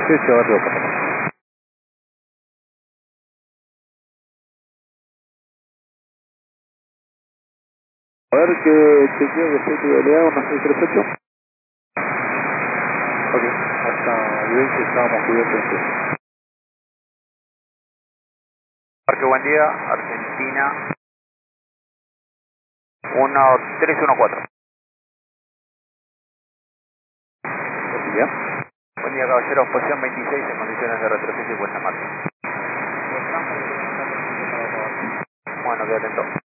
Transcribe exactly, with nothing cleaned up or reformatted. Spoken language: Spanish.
Sí, se va a tocar. A ver que chequeo que estoy que le hago una seis tres ocho. Ok, hasta el veinte estábamos cubiertos. Parque Buen Día, Argentina, uno tres uno cuatro. Así ya. Buen día, caballero, posición veintiséis en condiciones de retroceso y puesta en marcha. Bueno, quédate atento.